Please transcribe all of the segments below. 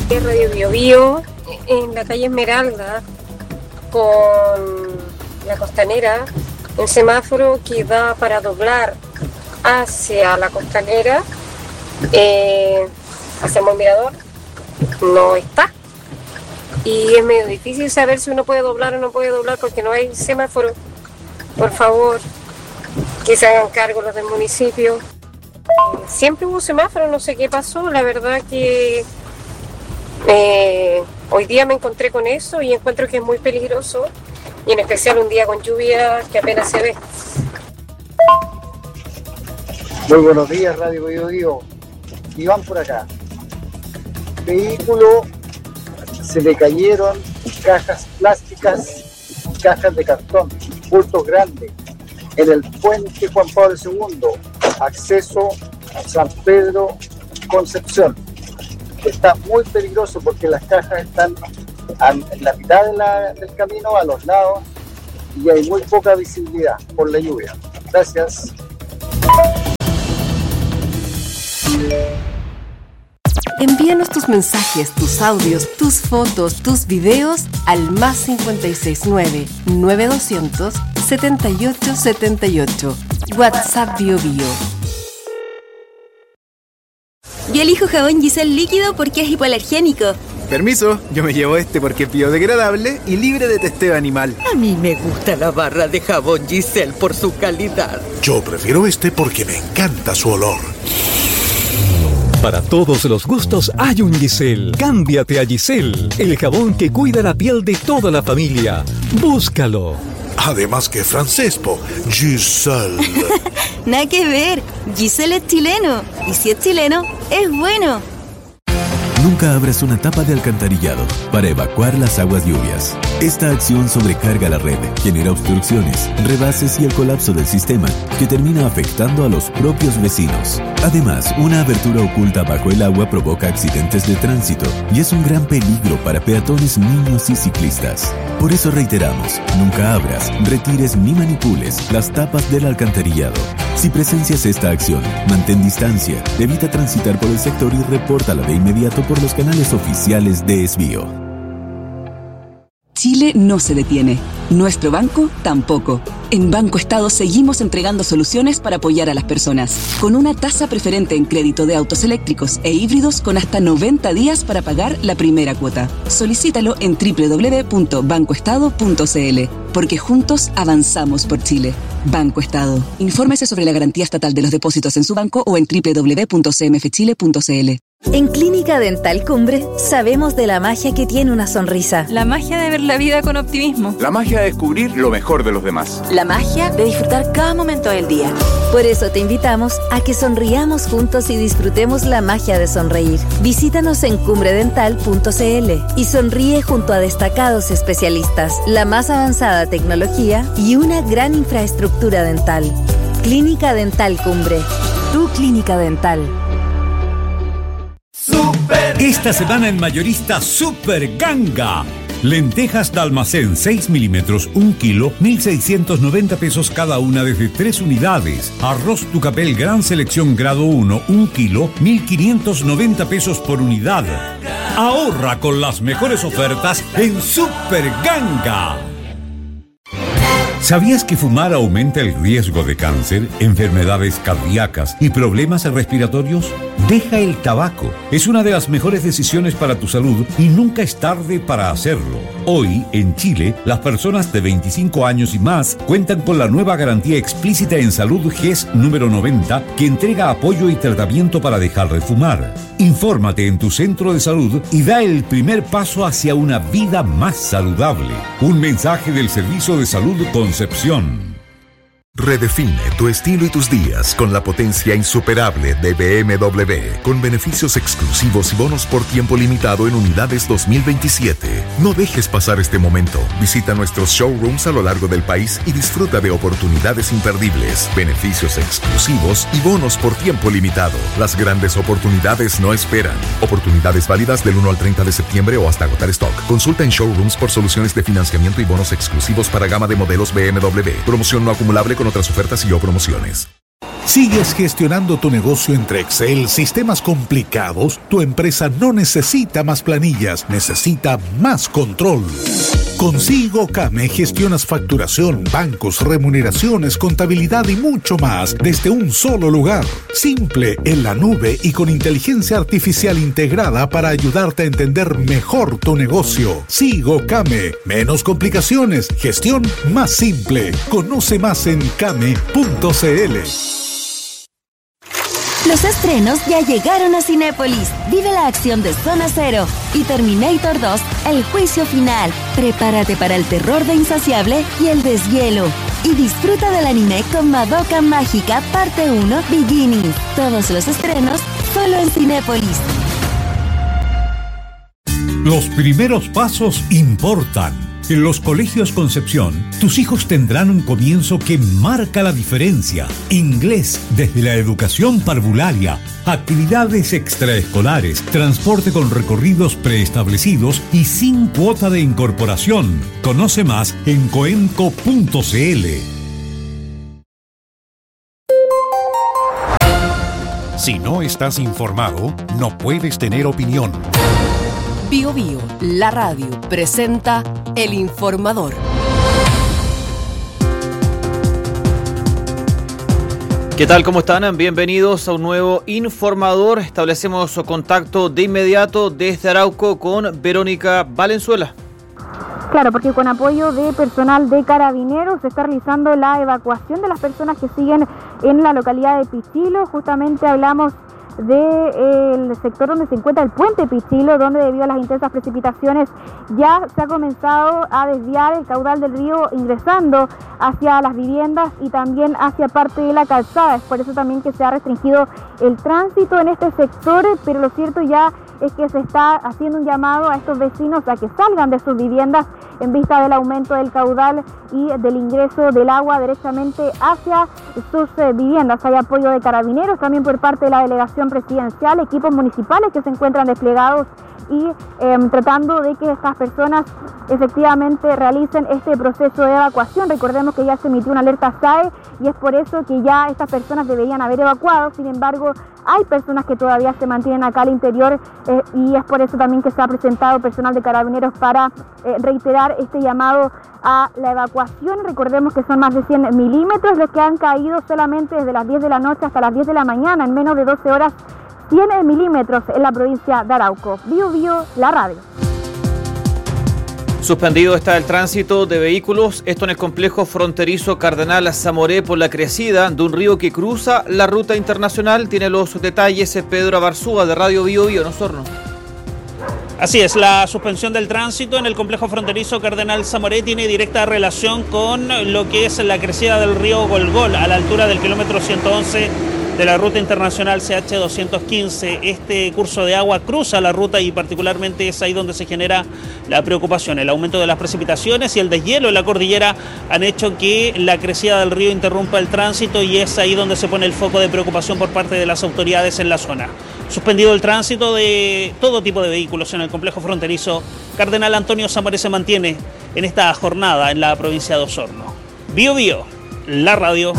Radio Bio Bio, en la calle Esmeralda, con la Costanera, el semáforo que da para doblar hacia la Costanera, hacia el Mirador, no está. Y es medio difícil saber si uno puede doblar o no puede doblar porque no hay semáforo. Por favor, que se hagan cargo los del municipio. Siempre hubo semáforo, no sé qué pasó, la verdad que hoy día me encontré con eso y encuentro que es muy peligroso, y en especial un día con lluvia que apenas se ve. Muy buenos días, Radio Bio Bio. Iván por acá. Vehículo, se le cayeron cajas plásticas, cajas de cartón, bultos grandes, en el puente Juan Pablo II, acceso a San Pedro, Concepción. Está muy peligroso porque las cajas están en la mitad del camino, a los lados, y hay muy poca visibilidad por la lluvia. Gracias. Envíanos tus mensajes, tus audios, tus fotos, tus videos al más 569-9200-7878. WhatsApp Bio Bio. Yo elijo jabón Giselle líquido porque es hipoalergénico. Permiso, yo me llevo este porque es biodegradable y libre de testeo animal. A mí me gusta la barra de jabón Giselle por su calidad. Yo prefiero este porque me encanta su olor. Para todos los gustos hay un Giselle. Cámbiate a Giselle, el jabón que cuida la piel de toda la familia. Búscalo. Además que francés, Giselle. Nada que ver, Giselle es chileno. Y si es chileno, es bueno. Nunca abras una tapa de alcantarillado para evacuar las aguas lluvias. Esta acción sobrecarga la red, genera obstrucciones, rebases y el colapso del sistema, que termina afectando a los propios vecinos. Además, una abertura oculta bajo el agua provoca accidentes de tránsito y es un gran peligro para peatones, niños y ciclistas. Por eso reiteramos, nunca abras, retires ni manipules las tapas del alcantarillado. Si presencias esta acción, mantén distancia, evita transitar por el sector y repórtala de inmediato por los canales oficiales de Esbio. Chile no se detiene. Nuestro banco tampoco. En Banco Estado seguimos entregando soluciones para apoyar a las personas, con una tasa preferente en crédito de autos eléctricos e híbridos con hasta 90 días para pagar la primera cuota. Solicítalo en www.bancoestado.cl, porque juntos avanzamos por Chile. Banco Estado. Infórmese sobre la garantía estatal de los depósitos en su banco o en www.cmfchile.cl. En Clínica Dental Cumbre sabemos de la magia que tiene una sonrisa. La magia de ver la vida con optimismo. La magia de descubrir lo mejor de los demás. La magia de disfrutar cada momento del día. Por eso te invitamos a que sonriamos juntos y disfrutemos la magia de sonreír. Visítanos en cumbredental.cl y sonríe junto a destacados especialistas, la más avanzada tecnología y una gran infraestructura dental. Clínica Dental Cumbre. Tu clínica dental. Esta semana en Mayorista Super Ganga. Lentejas de almacén 6 milímetros, 1 kilo, 1.690 pesos cada una desde 3 unidades. Arroz Tucapel Gran Selección Grado 1, 1 kilo, 1.590 pesos por unidad. Ahorra con las mejores ofertas en Super Ganga. ¿Sabías que fumar aumenta el riesgo de cáncer, enfermedades cardíacas y problemas respiratorios? Deja el tabaco. Es una de las mejores decisiones para tu salud y nunca es tarde para hacerlo. Hoy, en Chile, las personas de 25 años y más cuentan con la nueva garantía explícita en salud GES número 90 que entrega apoyo y tratamiento para dejar de fumar. Infórmate en tu centro de salud y da el primer paso hacia una vida más saludable. Un mensaje del Servicio de Salud Concepción. Redefine tu estilo y tus días con la potencia insuperable de BMW, con beneficios exclusivos y bonos por tiempo limitado en unidades 2027. No dejes pasar este momento. Visita nuestros showrooms a lo largo del país y disfruta de oportunidades imperdibles, beneficios exclusivos y bonos por tiempo limitado. Las grandes oportunidades no esperan. Oportunidades válidas del 1 al 30 de septiembre o hasta agotar stock. Consulta en showrooms por soluciones de financiamiento y bonos exclusivos para gama de modelos BMW. Promoción no acumulable con otras ofertas y o promociones. ¿Sigues gestionando tu negocio entre Excel, sistemas complicados? Tu empresa no necesita más planillas, necesita más control. Con SIGOCAME gestionas facturación, bancos, remuneraciones, contabilidad y mucho más desde un solo lugar. Simple, en la nube y con inteligencia artificial integrada para ayudarte a entender mejor tu negocio. SIGOCAME. Menos complicaciones, gestión más simple. Conoce más en came.cl. Los estrenos ya llegaron a Cinépolis. Vive la acción de Zona Cero y Terminator 2, el juicio final. Prepárate para el terror de Insaciable y el deshielo. Y disfruta del anime con Madoka Mágica Parte 1 Beginning. Todos los estrenos solo en Cinépolis. Los primeros pasos importan. En los colegios Concepción, tus hijos tendrán un comienzo que marca la diferencia. Inglés desde la educación parvularia, actividades extraescolares, transporte con recorridos preestablecidos y sin cuota de incorporación. Conoce más en coenco.cl. Si no estás informado, no puedes tener opinión. Bio Bio, la radio, presenta El Informador. ¿Qué tal? ¿Cómo están? Bienvenidos a un nuevo Informador. Establecemos contacto de inmediato desde Arauco con Verónica Valenzuela. Claro, porque con apoyo de personal de Carabineros se está realizando la evacuación de las personas que siguen en la localidad de Pichilo. Justamente hablamos del sector donde se encuentra el puente Pichilo, donde debido a las intensas precipitaciones ya se ha comenzado a desviar el caudal del río ingresando hacia las viviendas y también hacia parte de la calzada. Es por eso también que se ha restringido el tránsito en este sector, pero lo cierto ya es que se está haciendo un llamado a estos vecinos a que salgan de sus viviendas en vista del aumento del caudal y del ingreso del agua directamente hacia sus viviendas. Hay apoyo de Carabineros, también por parte de la delegación presidencial, equipos municipales que se encuentran desplegados y tratando de que estas personas efectivamente realicen este proceso de evacuación. Recordemos que ya se emitió una alerta SAE y es por eso que ya estas personas deberían haber evacuado. Sin embargo, hay personas que todavía se mantienen acá al interior y es por eso también que se ha presentado personal de Carabineros para reiterar este llamado a la evacuación. Recordemos que son más de 100 milímetros los que han caído solamente desde las 10 de la noche hasta las 10 de la mañana, en menos de 12 horas, 100 milímetros en la provincia de Arauco. Bio Bio, la radio. Suspendido está el tránsito de vehículos, esto en el complejo fronterizo Cardenal Zamoré por la crecida de un río que cruza la ruta internacional. Tiene los detalles Pedro Abarzúa de Radio Bio Bio en Osorno. Así es, la suspensión del tránsito en el complejo fronterizo Cardenal Zamoré tiene directa relación con lo que es la crecida del río Golgol a la altura del kilómetro 111 de la ruta internacional CH215. Este curso de agua cruza la ruta y particularmente es ahí donde se genera la preocupación. El aumento de las precipitaciones y el deshielo en la cordillera han hecho que la crecida del río interrumpa el tránsito y es ahí donde se pone el foco de preocupación por parte de las autoridades en la zona. Suspendido el tránsito de todo tipo de vehículos en el complejo fronterizo, Cardenal Antonio Zamoré se mantiene en esta jornada en la provincia de Osorno. Bio Bio, la radio.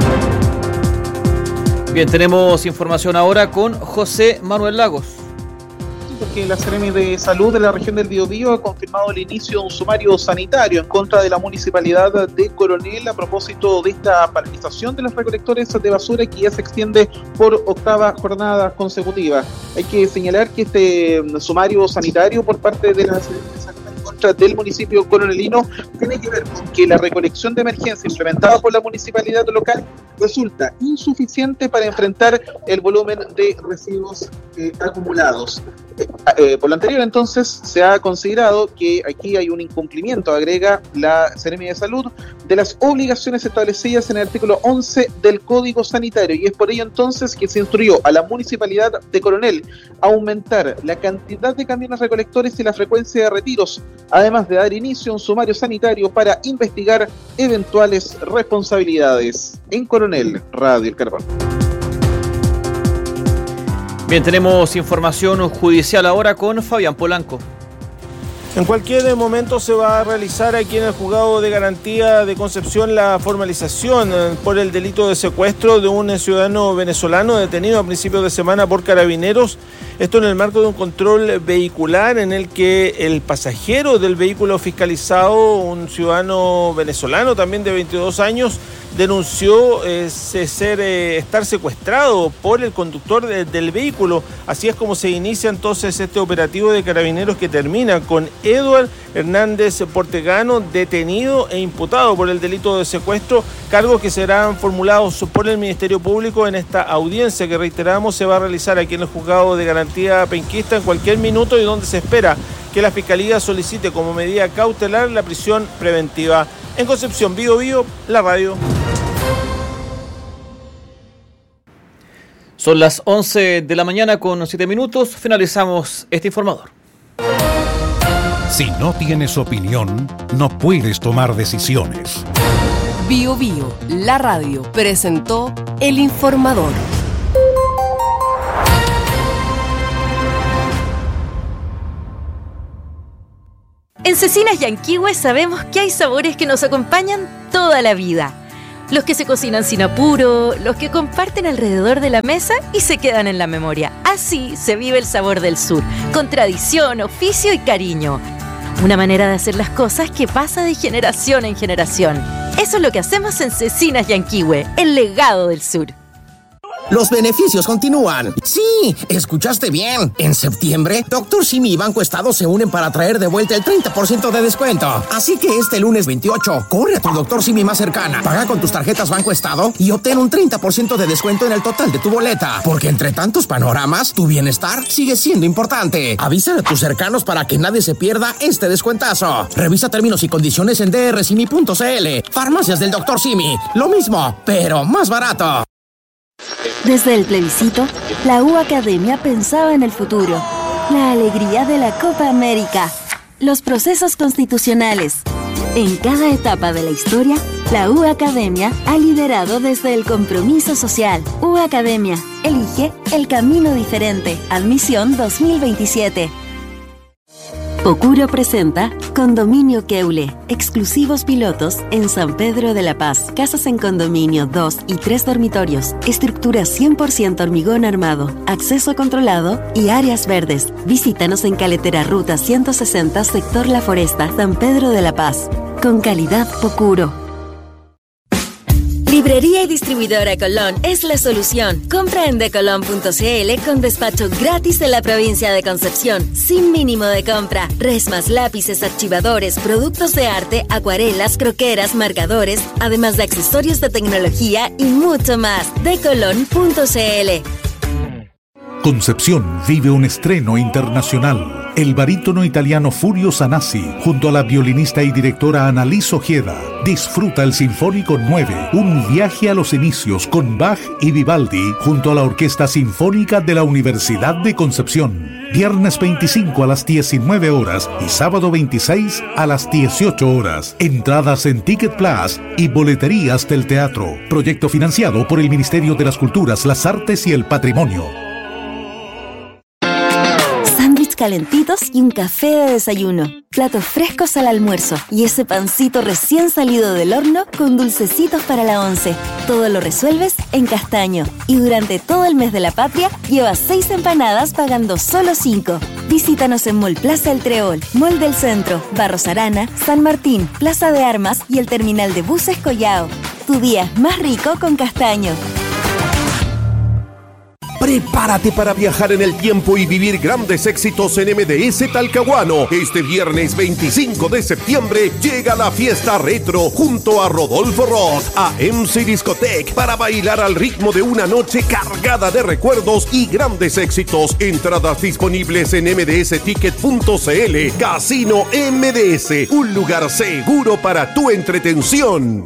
Bien, tenemos información ahora con José Manuel Lagos. Porque la Seremi de Salud de la región del Biobío ha confirmado el inicio de un sumario sanitario en contra de la municipalidad de Coronel a propósito de esta paralización de los recolectores de basura que ya se extiende por octava jornada consecutiva. Hay que señalar que este sumario sanitario por parte de la Seremi de Salud en contra del municipio coronelino tiene que ver con que la recolección de emergencia implementada por la municipalidad local resulta insuficiente para enfrentar el volumen de residuos acumulados. Por lo anterior, entonces, se ha considerado que aquí hay un incumplimiento, agrega la Seremi de Salud, de las obligaciones establecidas en el artículo 11 del Código Sanitario, y es por ello entonces que se instruyó a la Municipalidad de Coronel a aumentar la cantidad de camiones recolectores y la frecuencia de retiros, además de dar inicio a un sumario sanitario para investigar eventuales responsabilidades. En Coronel, Radio El Carbón. Bien, tenemos información judicial ahora con Fabián Polanco. En cualquier momento se va a realizar aquí en el Juzgado de Garantía de Concepción la formalización por el delito de secuestro de un ciudadano venezolano detenido a principios de semana por Carabineros. Esto en el marco de un control vehicular en el que el pasajero del vehículo fiscalizado, un ciudadano venezolano también de 22 años, denunció estar secuestrado por el conductor del vehículo. Así es como se inicia entonces este operativo de Carabineros que termina con Edward Hernández Portegano detenido e imputado por el delito de secuestro, cargos que serán formulados por el Ministerio Público en esta audiencia que, reiteramos, se va a realizar aquí en el Juzgado de Garantía Penquista en cualquier minuto y donde se espera que la Fiscalía solicite como medida cautelar la prisión preventiva. En Concepción, Biobío, la radio. Son las 11 de la mañana con 7 minutos. Finalizamos este informador. Si no tienes opinión, no puedes tomar decisiones. Biobío, la radio, presentó El Informador. En Cecinas Yanquihue sabemos que hay sabores que nos acompañan toda la vida. Los que se cocinan sin apuro, los que comparten alrededor de la mesa y se quedan en la memoria. Así se vive el sabor del sur, con tradición, oficio y cariño. Una manera de hacer las cosas que pasa de generación en generación. Eso es lo que hacemos en Cecinas Yanquihue, el legado del sur. Los beneficios continúan. Sí, escuchaste bien. En septiembre, Dr. Simi y Banco Estado se unen para traer de vuelta el 30% de descuento. Así que este lunes 28, corre a tu Dr. Simi más cercana, paga con tus tarjetas Banco Estado y obtén un 30% de descuento en el total de tu boleta. Porque entre tantos panoramas, tu bienestar sigue siendo importante. Avisa a tus cercanos para que nadie se pierda este descuentazo. Revisa términos y condiciones en drsimi.cl. Farmacias del Dr. Simi. Lo mismo, pero más barato. Desde el plebiscito, la U Academia pensaba en el futuro, la alegría de la Copa América, los procesos constitucionales. En cada etapa de la historia, la U Academia ha liderado desde el compromiso social. U Academia, elige el camino diferente. Admisión 2027. Pocuro presenta Condominio Keule, exclusivos pilotos en San Pedro de la Paz. Casas en condominio, 2 y 3 dormitorios, estructura 100% hormigón armado, acceso controlado y áreas verdes. Visítanos en Caletera Ruta 160, sector La Foresta, San Pedro de la Paz. Con calidad Pocuro. Librería y distribuidora Colón es la solución. Compra en decolon.cl con despacho gratis en la provincia de Concepción, sin mínimo de compra. Resmas, lápices, archivadores, productos de arte, acuarelas, croqueras, marcadores, además de accesorios de tecnología y mucho más. Decolon.cl. Concepción vive un estreno internacional. El barítono italiano Furio Sanasi, junto a la violinista y directora Annalise Ojeda, disfruta el Sinfónico 9, un viaje a los inicios con Bach y Vivaldi, junto a la Orquesta Sinfónica de la Universidad de Concepción. Viernes 25 a las 19 horas y sábado 26 a las 18 horas. Entradas en Ticket Plus y boleterías del teatro. Proyecto financiado por el Ministerio de las Culturas, las Artes y el Patrimonio. Calentitos y un café de desayuno, platos frescos al almuerzo y ese pancito recién salido del horno con dulcecitos para la once. Todo lo resuelves en Castaño y durante todo el mes de la patria llevas 6 empanadas pagando solo 5. Visítanos en Mall Plaza El Treol, Mall del Centro, Barros Arana, San Martín, Plaza de Armas y el terminal de buses Collao. Tu día más rico con Castaño. Prepárate para viajar en el tiempo y vivir grandes éxitos en MDS Talcahuano. Este viernes 25 de septiembre llega la fiesta retro junto a Rodolfo Ross a MC Discotech para bailar al ritmo de una noche cargada de recuerdos y grandes éxitos. Entradas disponibles en mdsticket.cl. Casino MDS, un lugar seguro para tu entretención.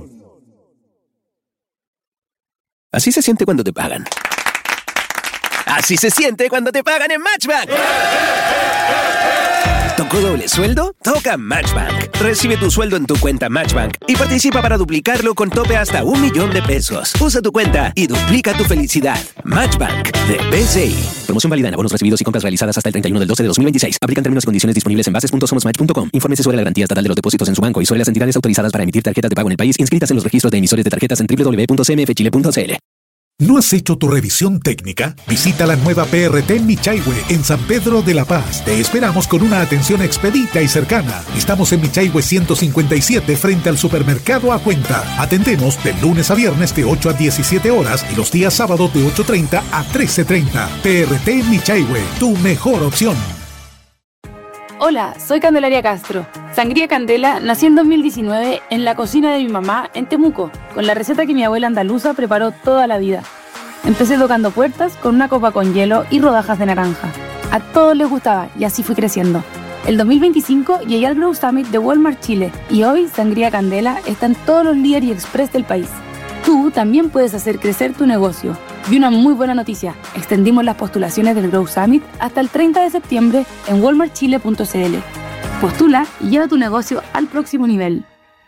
Así se siente cuando te pagan. Así se siente cuando te pagan en Matchback. ¿Tocó doble sueldo? Toca Matchbank. Recibe tu sueldo en tu cuenta Matchbank y participa para duplicarlo con tope hasta $1.000.000. Usa tu cuenta y duplica tu felicidad. Matchbank de BCI. Promoción válida en abonos recibidos y compras realizadas hasta el 31/12/2026. Aplican términos y condiciones disponibles en bases.somosmatch.com. Infórmese sobre la garantía estatal de los depósitos en su banco y sobre las entidades autorizadas para emitir tarjetas de pago en el país inscritas en los registros de emisores de tarjetas en www.cmfchile.cl. ¿No has hecho tu revisión técnica? Visita la nueva PRT Michaihue en San Pedro de la Paz. Te esperamos con una atención expedita y cercana. Estamos en Michaihue 157 frente al supermercado A Cuenta. Atendemos de lunes a viernes de 8 a 17 horas y los días sábados de 8:30 a 13:30. PRT Michaihue, tu mejor opción. Hola, soy Candelaria Castro. Sangría Candela nació en 2019 en la cocina de mi mamá en Temuco, con la receta que mi abuela andaluza preparó toda la vida. Empecé tocando puertas con una copa con hielo y rodajas de naranja. A todos les gustaba y así fui creciendo. El 2025 llegué al Grow Summit de Walmart Chile y hoy Sangría Candela está en todos los Líder y Express del país. Tú también puedes hacer crecer tu negocio. Y una muy buena noticia, extendimos las postulaciones del Grow Summit hasta el 30 de septiembre en walmartchile.cl. Postula y lleva tu negocio al próximo nivel.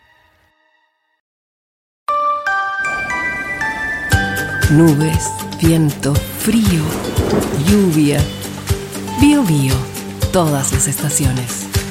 Nubes, viento, frío, lluvia. Bio Bio, todas las estaciones.